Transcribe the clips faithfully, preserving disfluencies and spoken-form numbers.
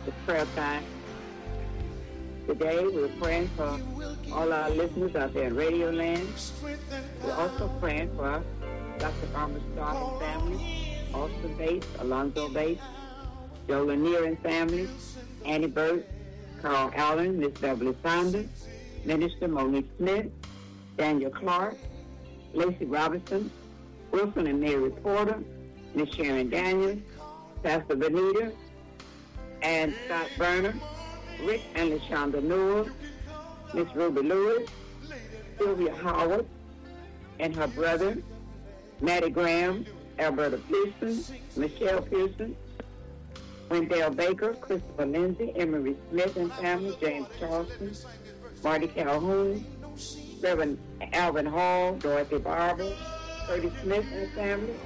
to prayer time. Today we're praying for all our listeners out there in Radio Land. We're also praying for Doctor Armour Starr and family, Austin Bates, Alonzo Bates, Joe Lanier and family, Annie Burt, Carl Allen, Miss Beverly Saunders, Minister Monique Smith, Daniel Clark, Lacey Robinson, Wilson and Mary Porter, Miss Sharon Daniels, Pastor Benita, and Scott Berner, Rick and LaShonda Newell, Miss Ruby Lewis, Sylvia Howard, and her brother, Maddie Graham, Alberta Pearson, Michelle Pearson, Wendell Baker, Christopher Lindsay, Emery Smith and family, James Charleston, Marty Calhoun, Reverend Alvin Hall, Dorothy Barber, Curtis Smith and family,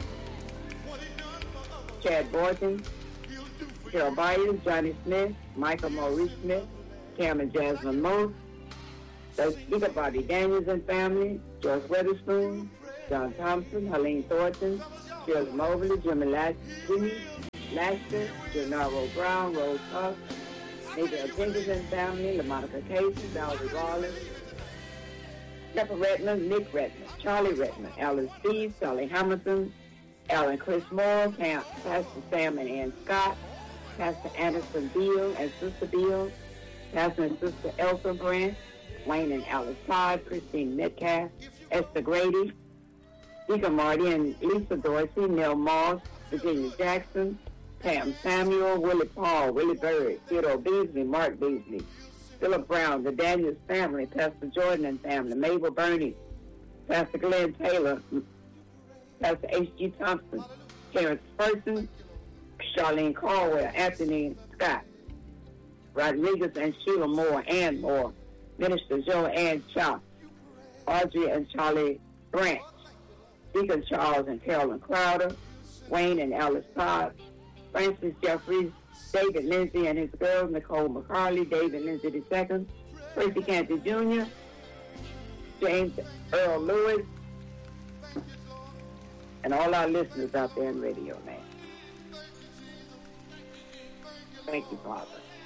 Chad Boykin, Carol Byers, Johnny Smith, Michael Maurice Smith, Cam and Jasmine Moe, the Speaker Bobby Daniels and family, George Weatherspoon, John Thompson, Helene Thornton, Shirley Mobley, Jimmy Lashley, Laster, Gennaro Brown, Rose Huff, Adriel Jenkins and family, LaMonica Casey, Valerie Wallace, Pepper Redmond, Nick Redmond, Charlie Redmond, Alan Steve, Sally Hamilton, Alan Chris Moore, Pastor Sam and Ann Scott, Pastor Anderson Beal and Sister Beal, Pastor and Sister Elsa Brandt, Wayne and Alice Todd, Christine Metcalf, Esther Grady, Deacon Marty and Lisa Dorsey, Nell Moss, Virginia Jackson, Pam Samuel, Willie Paul, Willie Bird, Theodore Beasley, Mark Beasley, Philip Brown, the Daniels family, Pastor Jordan and family, Mabel Burney, Pastor Glenn Taylor, Pastor H G Thompson, Terrence Person, Charlene Caldwell, Anthony Scott, Rodriguez and Sheila Moore and Moore, Minister Joe Ann Chop, Audrey and Charlie Branch, Deacon Charles and Carolyn Crowder, Wayne and Alice Todd, Francis Jeffries, David Lindsay and his girls, Nicole McCarley, David Lindsay the second, Tracy Canty Junior, James Earl Lewis, and all our listeners out there in Radio Land. Thank you, Father.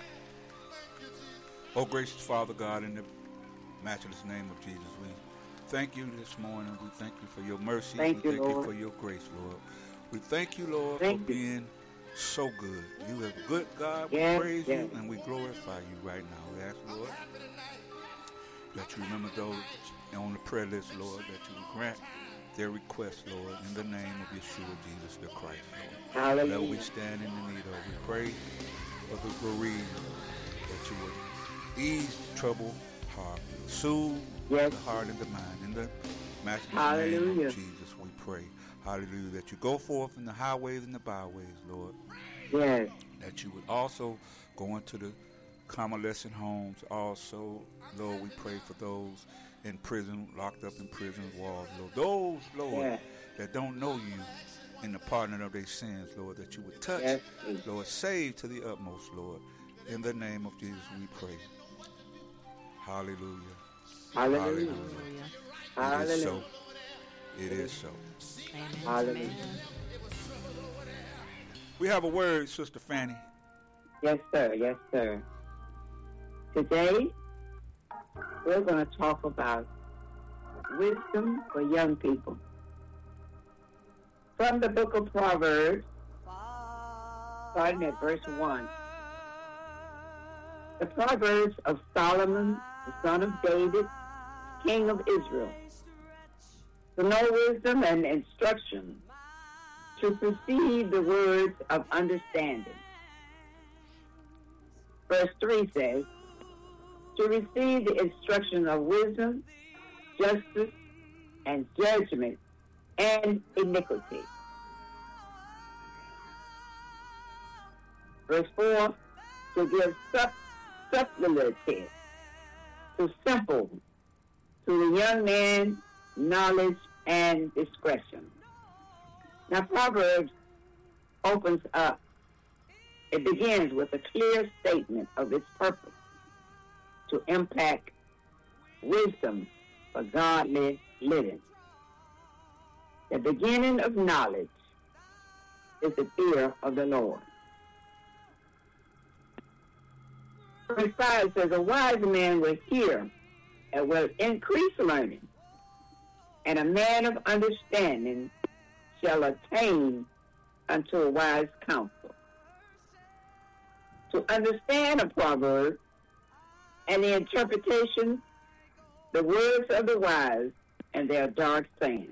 Oh, gracious Father God, in the matchless name of Jesus, we thank you this morning. We thank you for your mercy. Thank we you, thank Lord. you for your grace, Lord. We thank you, Lord, Thank for you. being so good. You are good, God. We Yes, praise yes. you and we glorify you right now. We ask, Lord, that you remember those on the prayer list, Lord, that you will grant their request, Lord, in the name of Yeshua, Jesus the Christ, Lord. Hallelujah. That we stand in the need of. We pray for the bereaved, that you would ease the troubled heart, soothe Yes. the heart and the mind. In the matchless name Hallelujah. of Jesus, we pray. Hallelujah. That you go forth in the highways and the byways, Lord. Yes. That you would also go into the convalescent homes. Also, Lord, we pray for those in prison, locked up in prison walls, Lord. Those, Lord, Yes. that don't know you in the pardon of their sins, Lord, that you would touch, Yes, please. Lord, save to the utmost, Lord. In the name of Jesus, we pray. Hallelujah. Hallelujah. It Hallelujah. is so. It is so. Amen. Hallelujah. Amen. We have a word, Sister Fanny. Yes, sir. Yes, sir. Today, we're going to talk about wisdom for young people. From the book of Proverbs, starting at verse one. The Proverbs of Solomon, the son of David, king of Israel. To know wisdom and instruction, to perceive the words of understanding. Verse three says, to receive the instruction of wisdom, justice, and judgment, and iniquity. Verse four, to give sub- subtlety, to simple, to the young man, knowledge and discretion. Now, Proverbs opens up. It begins with a clear statement of its purpose to impact wisdom for godly living. The beginning of knowledge is the fear of the Lord. Verse five says, a wise man will hear and will increase learning, and a man of understanding shall attain unto a wise counsel. To understand a proverb and the interpretation, the words of the wise and their dark sayings.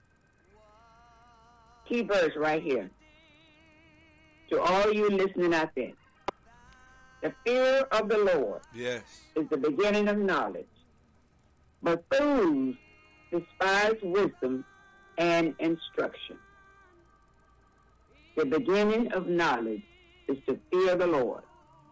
Key verse right here. To all you listening out there, the fear of the Lord yes. is the beginning of knowledge, but fools despise wisdom and instruction. The beginning of knowledge is to fear the Lord.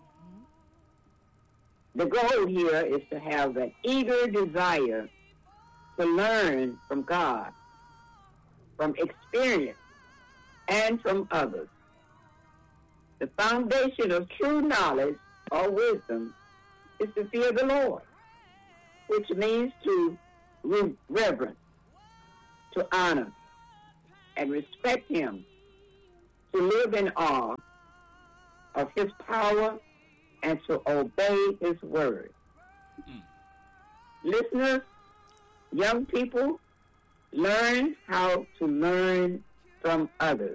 The goal here is to have an eager desire to learn from God, from experience, and from others. The foundation of true knowledge or wisdom is to fear the Lord, which means to re- reverence, to honor, and respect him, to live in awe of his power, and to obey his word. Mm. Listeners, young people, learn how to learn from others.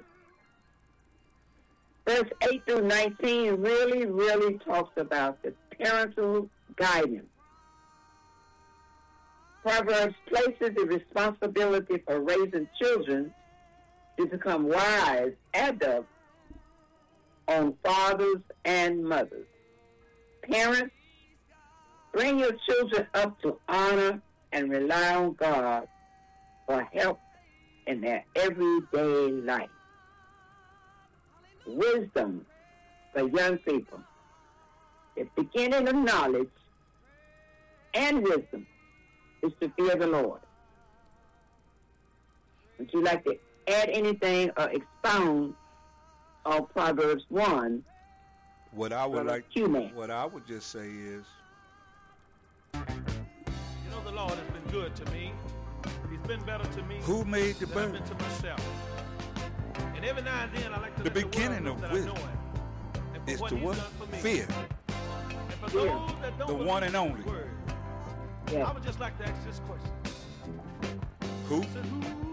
Verse eight through nineteen really, really talks about the parental guidance. Proverbs places the responsibility for raising children to become wise adults on fathers and mothers. Parents, bring your children up to honor and rely on God for help in their everyday life. Wisdom for young people. The beginning of knowledge and wisdom is to fear the Lord. Would you like to add anything or expound on Proverbs one? What I would like, Q-Man. what I would just say is, you know, the Lord has been good to me. He's been better to me. Who made the than I've bird? been to myself. And every now and then I like to The let beginning the world of know that I wisdom know him. And for is what to he's what? done for me. Fear. And for Fear. those that don't The believe one and his only. word, Yeah. I would just like to ask this question. Who? I said, who